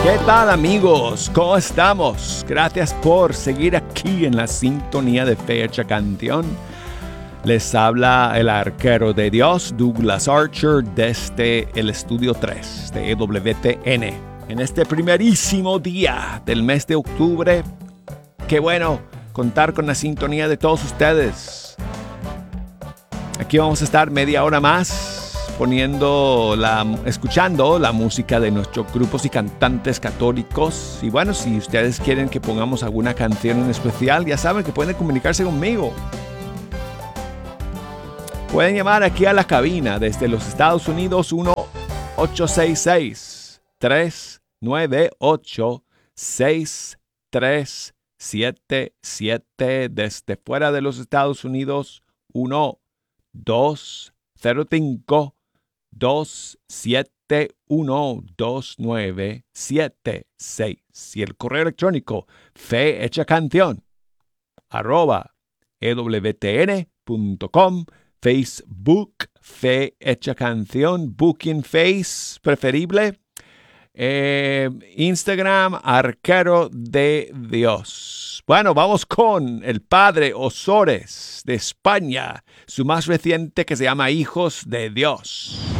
¿Qué tal, amigos? ¿Cómo estamos? Gracias por seguir aquí en la sintonía de Fecha Canción. Les habla el arquero de Dios, Douglas Archer, desde el estudio 3 de EWTN. En este primerísimo día del mes de octubre, qué bueno contar con la sintonía de todos ustedes. Aquí vamos a estar media hora más escuchando la música de nuestros grupos y cantantes católicos. Y bueno, si ustedes quieren que pongamos alguna canción en especial, ya saben que pueden comunicarse conmigo. Pueden llamar aquí a la cabina desde los Estados Unidos 1-866-398-6377. Desde fuera de los Estados Unidos 1-205-271-2976. Y el correo electrónico fehechacanción@ewtn.com. Facebook, Fe Hecha Canción, Booking Face, preferible. Instagram, Arquero de Dios. Bueno, vamos con el padre Ozores de España, su más reciente que se llama Hijos de Dios.